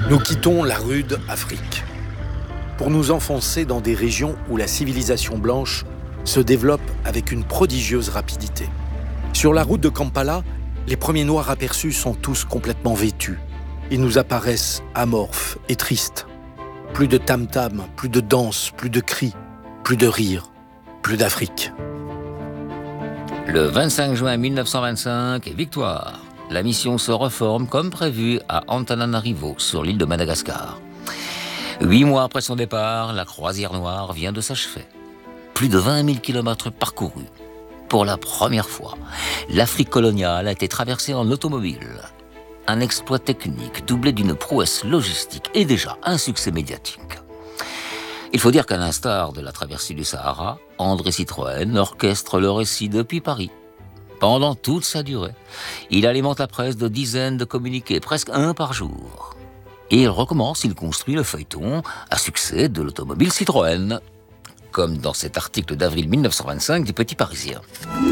Nous quittons la rude Afrique pour nous enfoncer dans des régions où la civilisation blanche se développe avec une prodigieuse rapidité. Sur la route de Kampala, les premiers Noirs aperçus sont tous complètement vêtus. Ils nous apparaissent amorphes et tristes. Plus de tam-tam, plus de danse, plus de cris, plus de rires, plus d'Afrique. Le 25 juin 1925, victoire. La mission se reforme comme prévu à Antananarivo, sur l'île de Madagascar. 8 mois après son départ, la croisière noire vient de s'achever. Plus de 20 000 kilomètres parcourus. Pour la première fois, l'Afrique coloniale a été traversée en automobile. Un exploit technique doublé d'une prouesse logistique et déjà un succès médiatique. Il faut dire qu'à l'instar de la traversée du Sahara, André Citroën orchestre le récit depuis Paris. Pendant toute sa durée, il alimente la presse de dizaines de communiqués, presque un par jour. Et il construit le feuilleton à succès de l'automobile Citroën, comme dans cet article d'avril 1925 du Petit Parisien.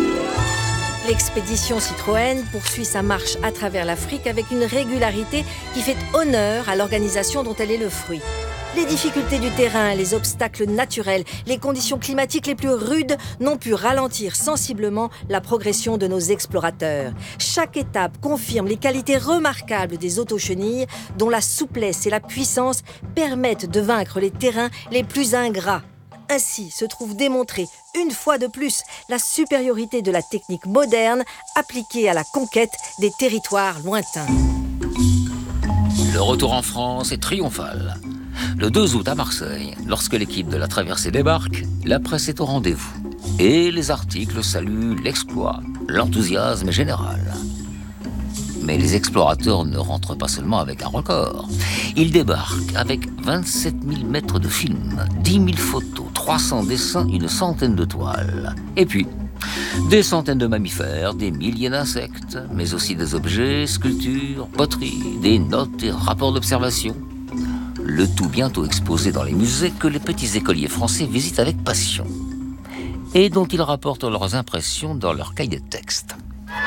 L'expédition Citroën poursuit sa marche à travers l'Afrique avec une régularité qui fait honneur à l'organisation dont elle est le fruit. Les difficultés du terrain, les obstacles naturels, les conditions climatiques les plus rudes n'ont pu ralentir sensiblement la progression de nos explorateurs. Chaque étape confirme les qualités remarquables des autochenilles dont la souplesse et la puissance permettent de vaincre les terrains les plus ingrats. Ainsi se trouve démontrée, une fois de plus, la supériorité de la technique moderne appliquée à la conquête des territoires lointains. Le retour en France est triomphal. Le 2 août à Marseille, lorsque l'équipe de la traversée débarque, la presse est au rendez-vous. Et les articles saluent l'exploit, l'enthousiasme est général. Mais les explorateurs ne rentrent pas seulement avec un record. Ils débarquent avec 27 000 mètres de film, 10 000 photos, 300 dessins, une centaine de toiles. Et puis, des centaines de mammifères, des milliers d'insectes, mais aussi des objets, sculptures, poteries, des notes et rapports d'observation. Le tout bientôt exposé dans les musées que les petits écoliers français visitent avec passion. Et dont ils rapportent leurs impressions dans leur cahier de texte.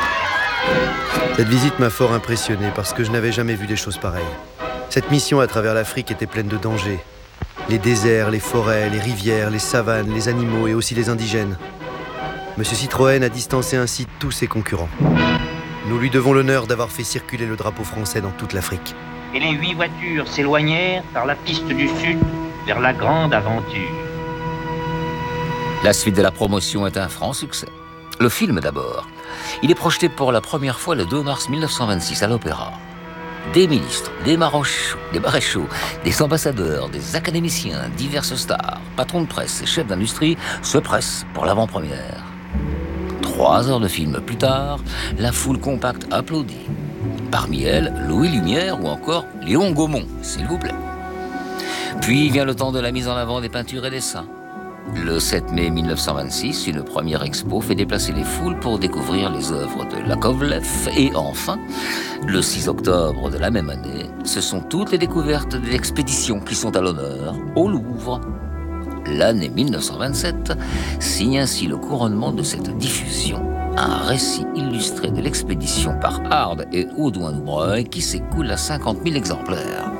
Cette visite m'a fort impressionné parce que je n'avais jamais vu des choses pareilles. Cette mission à travers l'Afrique était pleine de dangers. Les déserts, les forêts, les rivières, les savanes, les animaux et aussi les indigènes. Monsieur Citroën a distancé ainsi tous ses concurrents. Nous lui devons l'honneur d'avoir fait circuler le drapeau français dans toute l'Afrique. Et les 8 voitures s'éloignèrent par la piste du sud vers la grande aventure. La suite de la promotion est un franc succès. Le film d'abord. Il est projeté pour la première fois le 2 mars 1926 à l'Opéra. Des ministres, des maréchaux, des ambassadeurs, des académiciens, diverses stars, patrons de presse et chefs d'industrie se pressent pour l'avant-première. 3 heures de film plus tard, la foule compacte applaudit. Parmi elles, Louis Lumière ou encore Léon Gaumont, s'il vous plaît. Puis vient le temps de la mise en avant des peintures et dessins. Le 7 mai 1926, une première expo fait déplacer les foules pour découvrir les œuvres de Lakovlev. Et enfin, le 6 octobre de la même année, ce sont toutes les découvertes de l'expédition qui sont à l'honneur au Louvre. L'année 1927 signe ainsi le couronnement de cette diffusion. Un récit illustré de l'expédition par Hard et Audouin-Doubreuil qui s'écoule à 50 000 exemplaires.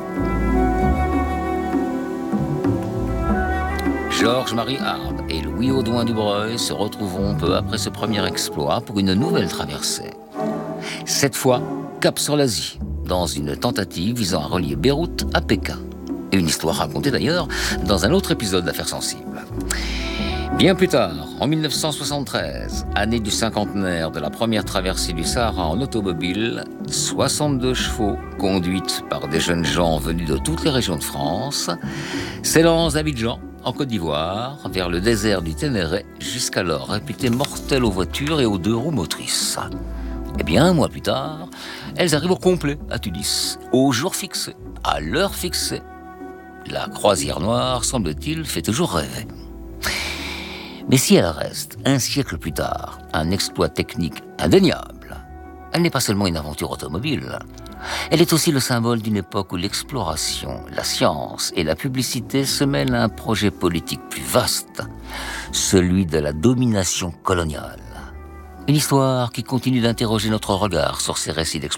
Georges-Marie Hard et Louis Audouin-Doubreuil se retrouveront peu après ce premier exploit pour une nouvelle traversée. Cette fois, cap sur l'Asie, dans une tentative visant à relier Beyrouth à Pékin. Et une histoire racontée d'ailleurs dans un autre épisode d'Affaires sensibles. Bien plus tard, en 1973, année du cinquantenaire de la première traversée du Sahara en automobile, 62 chevaux, conduites par des jeunes gens venus de toutes les régions de France, s'élancent d'Abidjan, en Côte d'Ivoire, vers le désert du Ténéré, jusqu'alors réputé mortel aux voitures et aux 2 roues motrices. Eh bien, un mois plus tard, elles arrivent au complet à Tunis, au jour fixé, à l'heure fixée. La croisière noire, semble-t-il, fait toujours rêver. Mais si elle reste, un siècle plus tard, un exploit technique indéniable, elle n'est pas seulement une aventure automobile. Elle est aussi le symbole d'une époque où l'exploration, la science et la publicité se mêlent à un projet politique plus vaste, celui de la domination coloniale. Une histoire qui continue d'interroger notre regard sur ces récits d'exploration.